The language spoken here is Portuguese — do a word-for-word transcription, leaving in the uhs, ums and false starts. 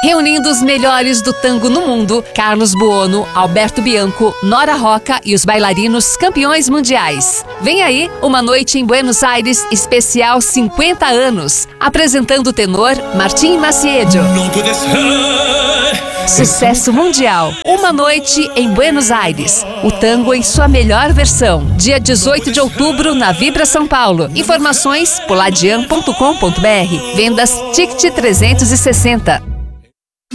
Reunindo os melhores do tango no mundo, Carlos Buono, Alberto Bianco, Nora Roca e os bailarinos campeões mundiais. Vem aí uma noite em Buenos Aires especial cinquenta anos, apresentando o tenor Martim Maciedo. Sucesso mundial. Uma noite em Buenos Aires. O tango em sua melhor versão. Dia dezoito de outubro na Vibra São Paulo. Informações poladian ponto com ponto br. Vendas Ticket trezentos e sessenta.